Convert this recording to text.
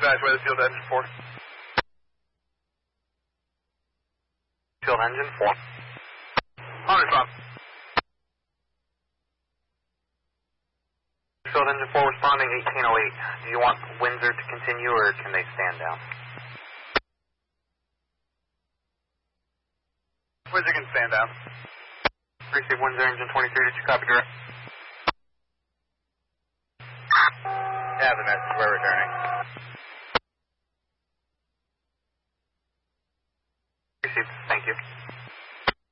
Dash Weatherfield engine 4. Field engine 4. On respond. Field engine 4 responding 1808. Do you want Windsor to continue or can they stand down? Windsor can stand down. Receive Windsor engine 23. Did you copy direct? Yeah, the message we're returning. Received. Thank you.